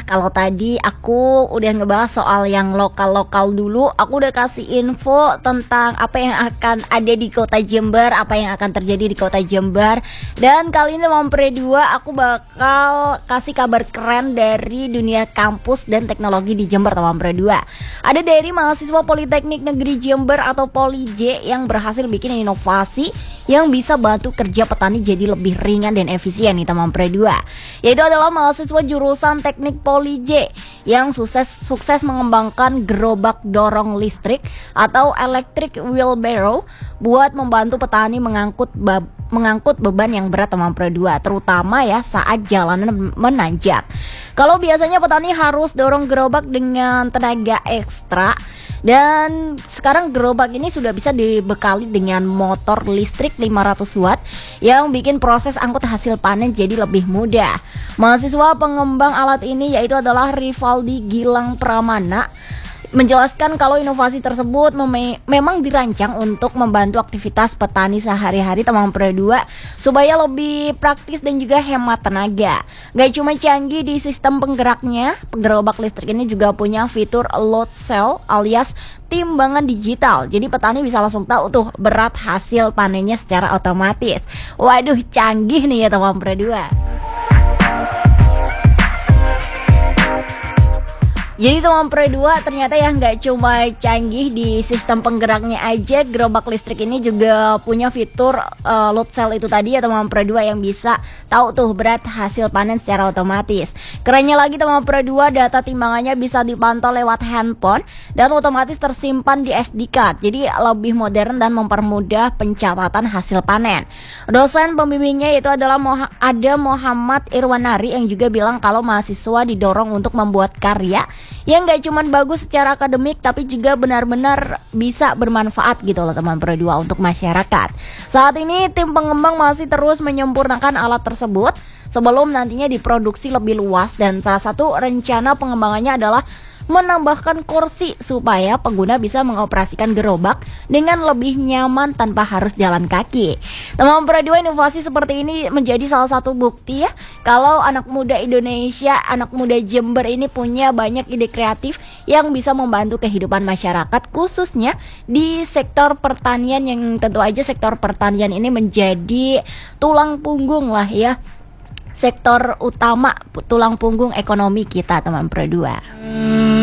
Kalau tadi aku udah ngebahas soal yang lokal-lokal dulu, aku udah kasih info tentang apa yang akan ada di kota Jember, apa yang akan terjadi di kota Jember. Dan kali ini Mampre 2 aku bakal kasih kabar keren dari dunia kampus dan teknologi di Jember, Mampre 2. Ada dari mahasiswa Politeknik Negeri Jember atau Polij yang berhasil bikin inovasi yang bisa bantu kerja petani jadi lebih ringan dan efisien nih Mampre 2. Yaitu adalah mahasiswa jurusan Teknik Polij yang sukses mengembangkan gerobak dorong listrik atau electric wheelbarrow buat membantu petani mengangkut beban yang berat Mampre 2, terutama ya saat jalanan menanjak. Kalau biasanya petani harus dorong gerobak dengan tenaga ekstra, dan sekarang gerobak ini sudah bisa dibekali dengan motor listrik 500 watt yang bikin proses angkut hasil panen jadi lebih mudah. Mahasiswa pengembang alat ini yaitu adalah Rivaldi Gilang Pramana menjelaskan kalau inovasi tersebut memang dirancang untuk membantu aktivitas petani sehari-hari Mampre 2 supaya lebih praktis dan juga hemat tenaga. Gak cuma canggih di sistem penggeraknya, gerobak listrik ini juga punya fitur load cell alias timbangan digital. Jadi petani bisa langsung tahu tuh berat hasil panennya secara otomatis. Waduh, canggih nih ya Mampre 2. Jadi Mampre 2 ternyata ya nggak cuma canggih di sistem penggeraknya aja, gerobak listrik ini juga punya fitur load cell itu tadi ya Mampre 2 yang bisa tahu tuh berat hasil panen secara otomatis. Kerennya lagi Mampre 2, data timbangannya bisa dipantau lewat handphone dan otomatis tersimpan di SD card. Jadi lebih modern dan mempermudah pencatatan hasil panen. Dosen pembimbingnya itu adalah Muhammad Irwanari yang juga bilang kalau mahasiswa didorong untuk membuat karya yang gak cuman bagus secara akademik tapi juga benar-benar bisa bermanfaat gitu loh Mampre 2 untuk masyarakat. Saat ini tim pengembang masih terus menyempurnakan alat tersebut sebelum nantinya diproduksi lebih luas, dan salah satu rencana pengembangannya adalah menambahkan kursi supaya pengguna bisa mengoperasikan gerobak dengan lebih nyaman tanpa harus jalan kaki. Mampre 2, inovasi seperti ini menjadi salah satu bukti ya kalau anak muda Indonesia, anak muda Jember ini punya banyak ide kreatif yang bisa membantu kehidupan masyarakat, khususnya di sektor pertanian yang tentu aja sektor pertanian ini menjadi tulang punggung lah ya, sektor utama, tulang punggung ekonomi kita Mampre 2.